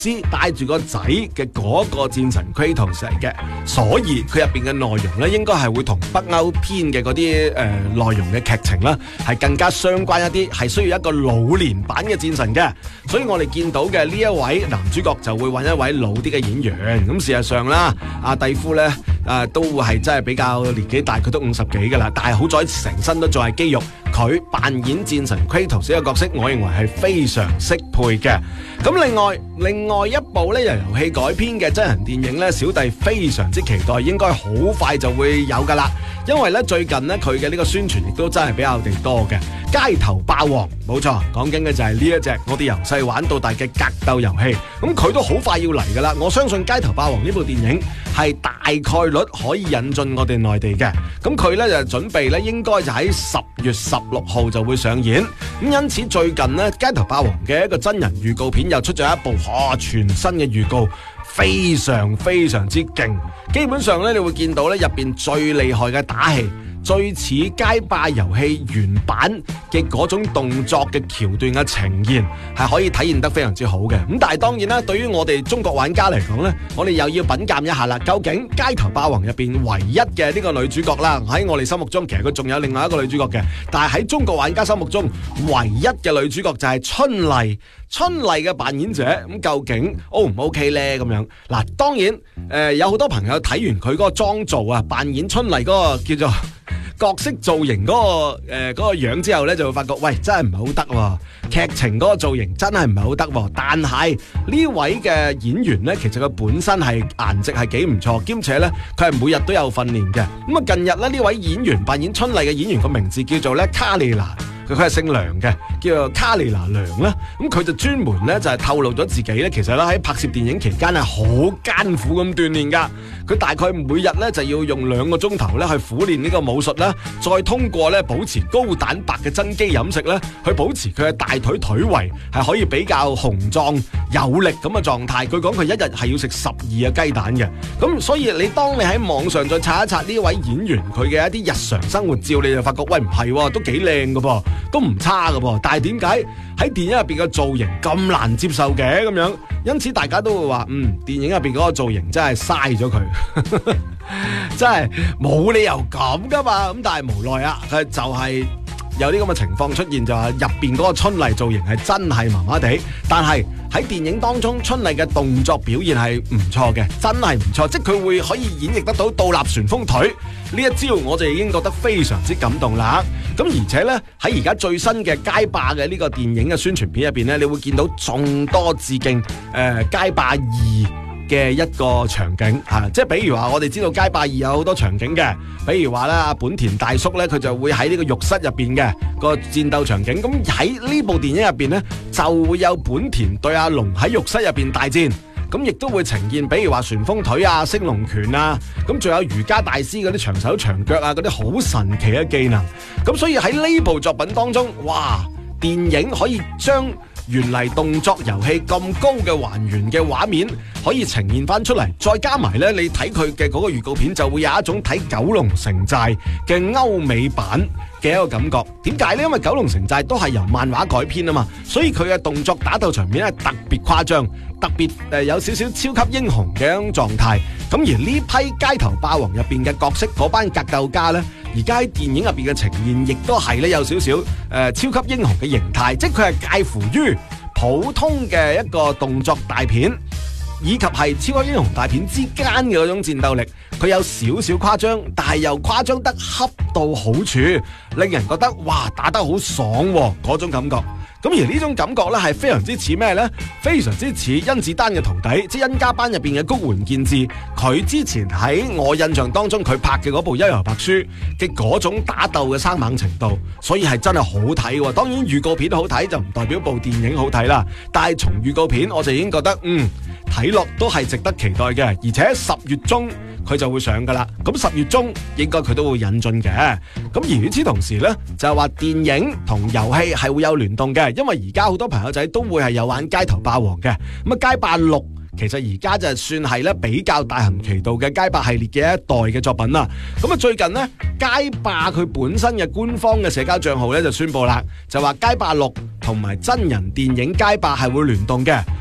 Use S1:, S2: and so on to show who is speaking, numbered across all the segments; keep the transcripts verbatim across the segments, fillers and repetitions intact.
S1: 帶住個仔嘅嗰個戰神 Kratos 嚟嘅，所以佢入邊嘅內容咧，應該係會同北歐篇嘅嗰啲誒內容嘅劇情啦，係更加相關一啲，係需要一個老年版嘅戰神嘅。所以我哋見到嘅呢一位男主角就會揾一位老啲嘅演員。咁事實上啦，阿蒂夫咧誒、呃、都係真係比較年紀大，佢都五十幾噶啦，但係好在成身都仲係肌肉。佢扮演戰神 Kratos 呢個角色，我認為係非常適配嘅。咁另外另外一部咧由遊戲改編嘅真人電影咧，小弟非常之期待，應該好快就會有噶啦。因為咧最近咧佢嘅呢個宣傳亦都真係比較地多嘅。街頭霸王冇錯，講緊嘅就係呢一隻我哋由細玩到大嘅格鬥遊戲。咁佢都好快要嚟噶啦，我相信街頭霸王呢部電影係大概率可以引進我哋內地嘅。咁佢咧就準備咧應該就喺十月十六號就會上演。咁因此最近呢，街頭霸王嘅一個真人預告片又出咗一部可全新嘅預告，非常非常之勁。基本上咧你會見到咧入邊最厲害嘅打戲，最似街霸遊戲原版嘅嗰種動作嘅橋段嘅呈現，係可以體現得非常之好嘅。咁但係當然啦，對於我哋中國玩家嚟講呢，我哋又要品鑑一下啦。究竟街頭霸王入邊唯一嘅呢個女主角啦，喺我哋心目中其實佢仲有另外一個女主角嘅，但係喺中國玩家心目中唯一嘅女主角就係春麗。春麗嘅扮演者，咁究竟 O 唔 OK 呢？咁樣嗱，當然誒、呃、有好多朋友睇完佢嗰個妝造啊，扮演春麗嗰個叫做角色造型嗰、嗰個誒嗰、呃嗰個樣之後咧，就會發覺喂，真係唔係好得喎，劇情嗰個造型真係唔係好得喎。但係呢位嘅演員咧，其實佢本身係顏值係幾唔錯，兼且咧佢係每日都有訓練嘅。咁啊，近日咧呢位演員扮演春麗嘅演員個名字叫做咧卡莉娜。佢係姓梁嘅，叫做卡莉娜梁啦。咁佢就專門咧就係透露咗自己咧，其實咧喺拍攝電影期間係好艱苦咁鍛煉噶。佢大概每日咧就要用兩個鐘頭咧去苦練呢個武術啦，再通過咧保持高蛋白嘅增肌飲食咧，去保持佢嘅大腿腿圍係可以比較雄壯有力咁嘅狀態。佢講佢一日係要食十二個雞蛋嘅。咁所以你當你喺網上再刷一刷呢位演員佢嘅一啲日常生活照，你就發覺喂，唔係，都幾靚噶噃。都唔差噶噃，但係點解喺電影入邊嘅造型咁難接受嘅咁樣？因此大家都會話，嗯，電影入邊嗰個造型真係嘥咗佢，真係冇理由咁噶嘛。咁但係無奈啊，佢就係有啲咁嘅情況出現，就係入邊嗰個春麗造型係真係麻麻地，但係喺電影當中春麗嘅動作表現係唔錯嘅，真係唔錯，即係佢會可以演繹得到倒立旋風腿呢一招，我就已經覺得非常之感動啦。咁而且呢，喺而家最新嘅街霸嘅呢個電影嘅宣傳片入邊呢，你會見到眾多致敬誒、呃、街霸二嘅一個場景吓、啊，即係比如話我哋知道街霸二有好多場景嘅，比如話咧阿本田大叔咧佢就會喺呢個浴室入邊嘅個戰鬥場景，咁喺呢部電影入邊呢，就會有本田對阿龍喺浴室入邊大戰。咁亦都會呈現，比如話旋風腿啊、升龍拳啊，咁仲有瑜伽大師嗰啲長手長腳啊，嗰啲好神奇嘅技能。咁所以喺呢部作品當中，哇！電影可以將原嚟動作遊戲咁高嘅還原嘅畫面，可以呈現翻出嚟，再加埋呢，你睇佢嘅嗰個預告片，就會有一種睇九龍城寨嘅歐美版嘅一個感覺。點解呢？因為九龍城寨都係由漫畫改編啊嘛，所以佢嘅動作打鬥場面係特別誇張。特別誒、呃、有少少超級英雄嘅一種狀態，咁而呢批街頭霸王入邊嘅角色嗰班格鬥家呢，而家喺電影入邊嘅呈現，亦都係咧有少少誒超級英雄嘅形態，即係佢係介乎於普通嘅一個動作大片，以及係超級英雄大片之間嘅嗰種戰鬥力，佢有少少誇張，但係又誇張得恰到好處，令人覺得哇打得好爽嗰種感覺。咁而呢種感覺咧係非常之似咩呢？非常之似甄子丹嘅徒弟，即係甄家班入邊嘅谷垣健治。佢之前喺我印象當中，佢拍嘅嗰部《幽遊白書》嘅嗰種打鬥嘅生猛程度，所以係真係好睇喎。當然預告片好睇就唔代表部電影好睇啦。但係從預告片我就已經覺得，嗯，睇落都係值得期待嘅。而且十月中佢就會上噶啦，咁十月中應該佢都會引進嘅。咁而與此同時呢，就係話電影同遊戲係會有聯動嘅，因為而家好多朋友仔都會係有玩街頭霸王嘅。咁啊街霸六其實而家就算係咧比較大行其道嘅街霸系列嘅一代嘅作品啦。咁啊最近呢，街霸佢本身嘅官方嘅社交賬號咧就宣布啦，就話街霸六同埋真人電影街霸係會聯動嘅。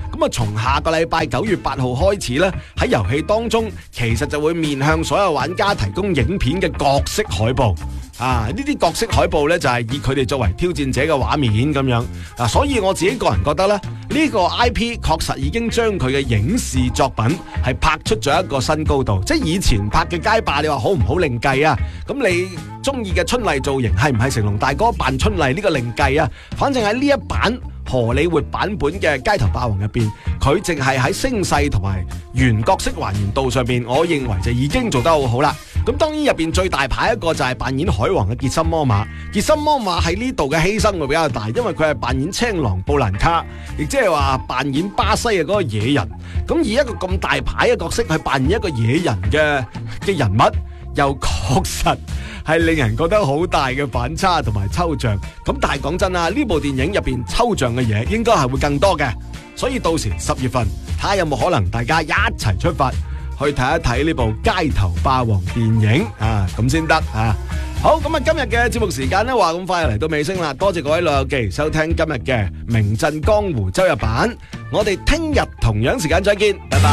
S1: 咁啊，從下個禮拜九月八號開始咧，喺遊戲當中其實就會面向所有玩家提供影片嘅角色海報。啊！呢啲角色海報咧就係以佢哋作為挑戰者嘅畫面咁樣啊，所以我自己個人覺得咧，呢個 I P 確實已經將佢嘅影視作品係拍出咗一個新高度。即係以前拍嘅街霸，你話好唔好另計啊？咁你中意嘅春麗造型係唔係成龍大哥扮春麗呢個另計啊？反正喺呢一版荷里活版本嘅街頭霸王入邊，佢淨係喺聲勢同埋原角色還原度上邊，我認為就已經做得好好啦。咁當然入邊最大牌一個就係扮演海王嘅傑森魔馬，傑森魔馬喺呢度嘅犧牲會比較大，因為佢係扮演青狼布蘭卡，亦即係話扮演巴西嘅嗰個野人。咁以一個咁大牌嘅角色去扮演一個野人嘅嘅人物，又確實係令人覺得好大嘅反差同埋抽象。咁但係講真啊，呢部電影入邊抽象嘅嘢應該係會更多嘅，所以到時十月份睇下有冇可能大家一齊出發去睇一睇呢部街頭霸王電影啊，咁先得啊！好，咁啊今日嘅節目時間咧話咁快就嚟到尾聲啦，多謝各位老友記收聽今日嘅名震江湖周日版，我哋聽日同樣時間再見，拜拜。